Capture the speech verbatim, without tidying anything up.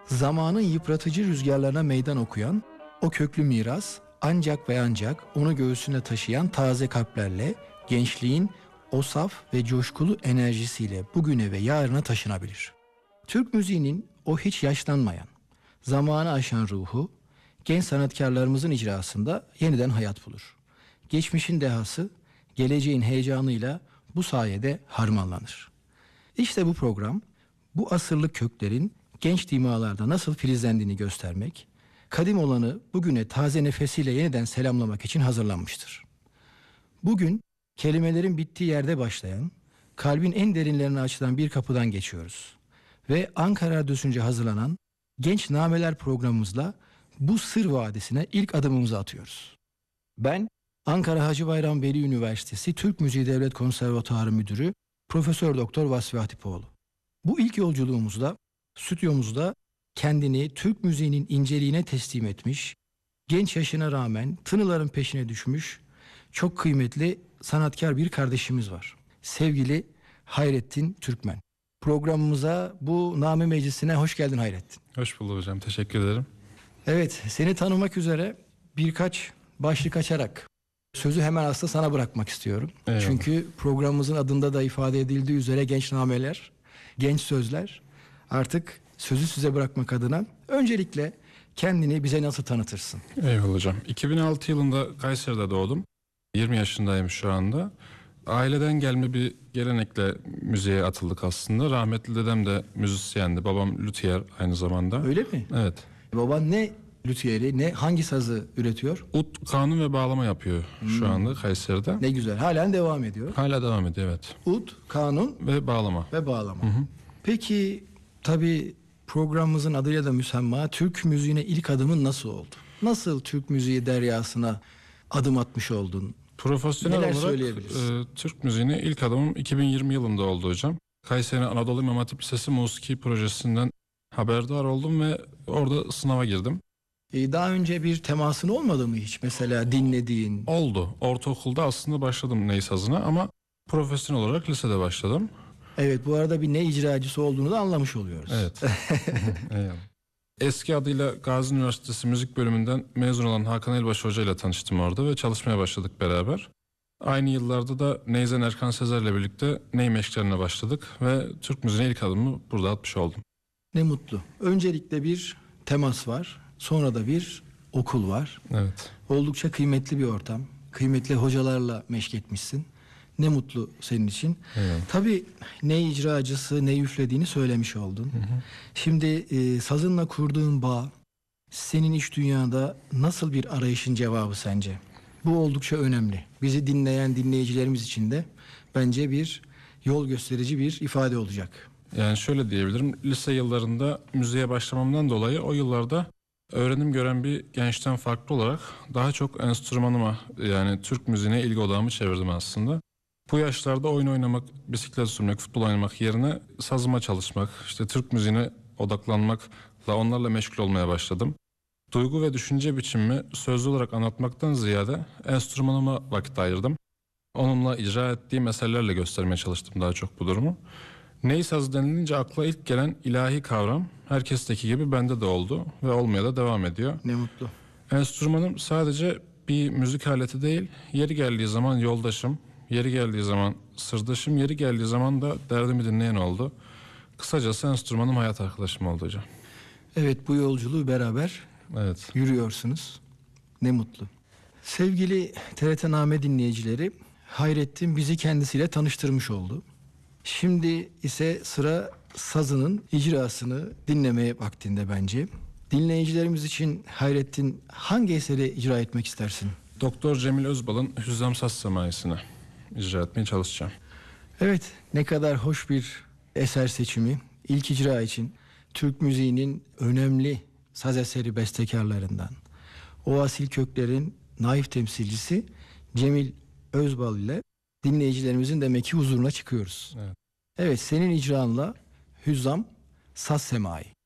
zamanın yıpratıcı rüzgarlarına meydan okuyan o köklü miras ancak ve ancak onu göğsünde taşıyan taze kalplerle, gençliğin o saf ve coşkulu enerjisiyle bugüne ve yarına taşınabilir. Türk müziğinin o hiç yaşlanmayan, zamanı aşan ruhu, genç sanatkarlarımızın icrasında yeniden hayat bulur. Geçmişin dehası, geleceğin heyecanıyla bu sayede harmanlanır. İşte bu program, bu asırlık köklerin genç dimalarda nasıl filizlendiğini göstermek, kadim olanı bugüne taze nefesiyle yeniden selamlamak için hazırlanmıştır. Bugün kelimelerin bittiği yerde başlayan, kalbin en derinlerine açılan bir kapıdan geçiyoruz. Ve Ankara Radyosu'nca hazırlanan Genç Nameler programımızla bu sır vadisine ilk adımımızı atıyoruz. Ben Ankara Hacı Bayram Veli Üniversitesi Türk Müziği Devlet Konservatuarı Müdürü Profesör Doktor Vasfi Hatipoğlu. Bu ilk yolculuğumuzda stüdyomuzda kendini Türk müziğinin inceliğine teslim etmiş, genç yaşına rağmen tınıların peşine düşmüş çok kıymetli sanatkar bir kardeşimiz var. Sevgili Hayrettin Türkmen. Programımıza, bu Name Meclisi'ne hoş geldin Hayrettin. Hoş bulduk hocam, teşekkür ederim. Evet, seni tanımak üzere birkaç başlık açarak sözü hemen aslında sana bırakmak istiyorum. Eyvallah. Çünkü programımızın adında da ifade edildiği üzere genç nameler, genç sözler. Artık sözü size bırakmak adına öncelikle kendini bize nasıl tanıtırsın? Eyvallah hocam. iki bin altı yılında Kayseri'de doğdum. yirmi yaşındayım şu anda. Aileden gelme bir gelenekle müziğe atıldık aslında. Rahmetli dedem de müzisyendi. Babam lüthiyer aynı zamanda. Öyle mi? Evet. Baban ne lütfiyeri, ne hangi sazı üretiyor? Ut, kanun ve bağlama yapıyor şu Hmm. anda Kayseri'de. Ne güzel. Halen devam ediyor. Hala devam ediyor, evet. Ud, kanun Ve bağlama. ve bağlama. Hı hı. Peki tabii programımızın adıyla da müsemma, Türk müziğine ilk adımın nasıl oldu? Nasıl Türk müziği deryasına adım atmış oldun? Profesyonel Neler olarak söyleyebilirsin? e, Türk müziğine ilk adımım iki bin yirmi yılında oldu hocam. Kayseri Anadolu İmam Hatip Lisesi Musiki Projesi'nden haberdar oldum ve orada sınava girdim. Ee, daha önce bir temasın olmadı mı hiç? Mesela dinlediğin? Oldu. Ortaokulda aslında başladım ney sazına ama profesyonel olarak lisede başladım. Evet, bu arada bir ne icracısı olduğunu da anlamış oluyoruz. Evet. Eyvallah. Eski adıyla Gazi Üniversitesi Müzik Bölümünden mezun olan Hakan Elbaşı Hoca ile tanıştım orada ve çalışmaya başladık beraber. Aynı yıllarda da Neyzen Erkan Sezer'le birlikte ney meşklerine başladık ve Türk müziğine ilk adımı burada atmış oldum. Ne mutlu. Öncelikle bir temas var. Sonra da bir okul var. Evet. Oldukça kıymetli bir ortam. Kıymetli hocalarla meşk etmişsin. Ne mutlu senin için. Eyvallah. Tabii ne icracısı ne üflediğini söylemiş oldun. Hı hı. Şimdi e, sazınla kurduğun bağ senin iç dünyada nasıl bir arayışın cevabı sence? Bu oldukça önemli. Bizi dinleyen dinleyicilerimiz için de bence bir yol gösterici bir ifade olacak. Yani şöyle diyebilirim. Lise yıllarında müziğe başlamamdan dolayı o yıllarda öğrenim gören bir gençten farklı olarak daha çok enstrümanıma, yani Türk müziğine ilgi odağımı çevirdim aslında. Bu yaşlarda oyun oynamak, bisiklet sürmek, futbol oynamak yerine sazıma çalışmak, işte Türk müziğine odaklanmakla onlarla meşgul olmaya başladım. Duygu ve düşünce biçimimi sözlü olarak anlatmaktan ziyade enstrümanıma vakit ayırdım. Onunla icra ettiğim eserlerle göstermeye çalıştım daha çok bu durumu. Ney sazı denilince akla ilk gelen ilahi kavram herkesteki gibi bende de oldu ve olmaya da devam ediyor. Ne mutlu. Enstrümanım sadece bir müzik aleti değil, yeri geldiği zaman yoldaşım, yeri geldiği zaman sırdaşım, yeri geldiği zaman da derdimi dinleyen oldu. Kısacası enstrümanım hayat arkadaşım oldu hocam. Evet, bu yolculuğu beraber Evet. yürüyorsunuz. Ne mutlu. Sevgili T R T Name dinleyicileri, Hayrettin bizi kendisiyle tanıştırmış oldu. Şimdi ise sıra sazının icrasını dinlemeye vaktinde bence. Dinleyicilerimiz için Hayrettin hangi eseri icra etmek istersin? Doktor Cemil Özbal'ın Hüzzam Saz Semaisi'ni icra etmeye çalışacağım. Evet, ne kadar hoş bir eser seçimi. İlk icra için Türk müziğinin önemli saz eseri bestekarlarından, o asil köklerin naif temsilcisi Cemil Özbal ile dinleyicilerimizin demek ki huzuruna çıkıyoruz. Evet. Evet, senin icranla Hüzzam Saz Semai.